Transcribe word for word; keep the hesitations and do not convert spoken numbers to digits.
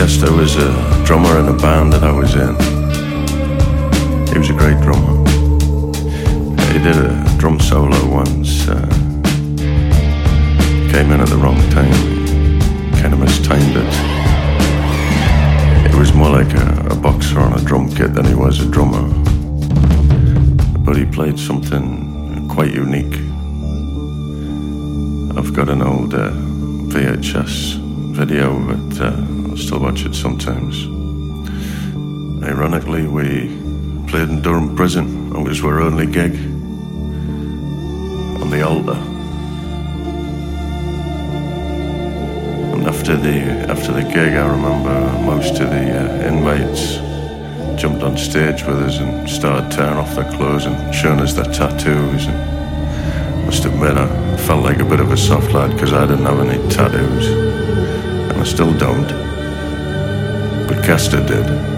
Chester was a drummer in a band that I was in. He was a great drummer. He did a drum solo once. Uh, came in at the wrong time. Kind of mistimed it. He was more like a, a boxer on a drum kit than he was a drummer. But he played something quite unique. I've got an old uh, V H S video, but uh, I still watch it sometimes. Ironically, we played in Durham Prison. It was our only gig on the altar. And after the after the gig, I remember most of the uh, inmates jumped on stage with us and started tearing off their clothes and showing us their tattoos. And I must admit, I felt like a bit of a soft lad because I didn't have any tattoos, and I still don't. But Castor did.